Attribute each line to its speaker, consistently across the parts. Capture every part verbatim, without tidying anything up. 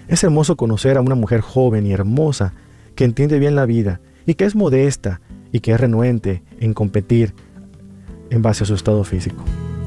Speaker 1: Es hermoso conocer a una mujer joven y hermosa que entiende bien la vida y que es modesta y que es renuente en competir en base a su estado físico.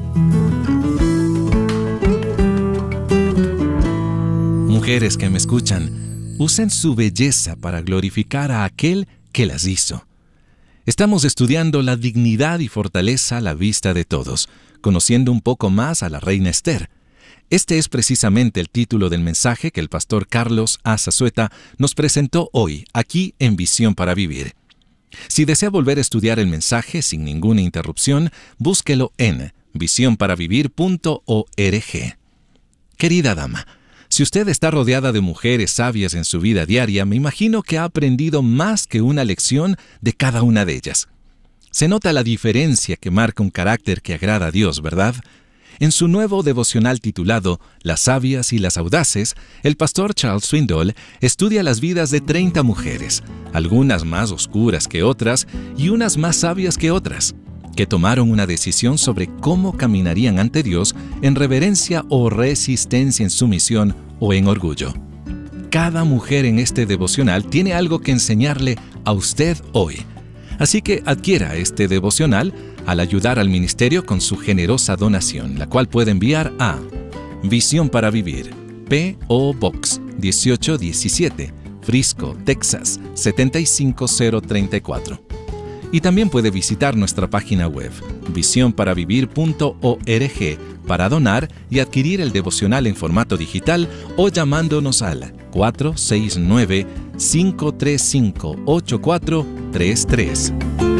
Speaker 2: Mujeres que me escuchan, usen su belleza para glorificar a aquel que las hizo. Estamos estudiando la dignidad y fortaleza a la vista de todos, conociendo un poco más a la reina Esther. Este es precisamente el título del mensaje que el pastor Carlos A. Zazueta nos presentó hoy, aquí en Visión para Vivir. Si desea volver a estudiar el mensaje sin ninguna interrupción, búsquelo en visión para vivir punto org. Querida dama, si usted está rodeada de mujeres sabias en su vida diaria, me imagino que ha aprendido más que una lección de cada una de ellas. Se nota la diferencia que marca un carácter que agrada a Dios, ¿verdad? En su nuevo devocional titulado Las sabias y las audaces, el pastor Charles Swindoll estudia las vidas de treinta mujeres, algunas más oscuras que otras y unas más sabias que otras, que tomaron una decisión sobre cómo caminarían ante Dios en reverencia o resistencia en sumisión o en orgullo. Cada mujer en este devocional tiene algo que enseñarle a usted hoy. Así que adquiera este devocional al ayudar al ministerio con su generosa donación, la cual puede enviar a Visión para Vivir, P O Box dieciocho diecisiete, Frisco, Texas siete cinco cero tres cuatro. Y también puede visitar nuestra página web, visión para vivir punto org, para donar y adquirir el devocional en formato digital o llamándonos al cuatro seis nueve, cinco tres cinco, ocho cuatro tres tres.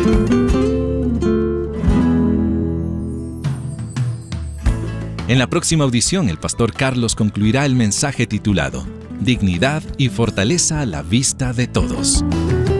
Speaker 2: En la próxima audición, el pastor Carlos concluirá el mensaje titulado Dignidad y fortaleza a la vista de todos.